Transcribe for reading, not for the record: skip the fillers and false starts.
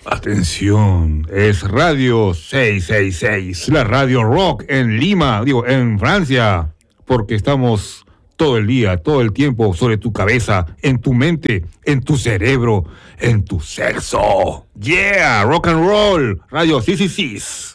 Atención, es Radio 666, la Radio Rock en Lima, en Francia, porque estamos todo el día, todo el tiempo sobre tu cabeza, en tu mente, en tu cerebro, en tu sexo. Yeah, rock and roll, Radio 666.